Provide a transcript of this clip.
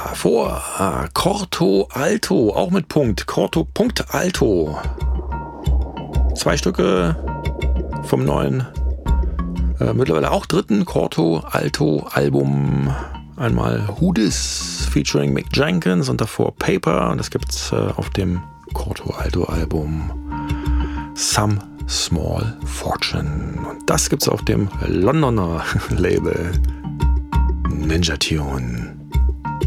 vor Corto Alto, auch mit Punkt. Corto.alto. 2 Stücke vom neuen, mittlerweile auch dritten Corto Alto Album. Einmal Who Dis featuring Mick Jenkins und davor Paper. Und das gibt's auf dem Corto Alto Album Some Small Fortune. Und das gibt's auf dem Londoner Label Ninja Tune.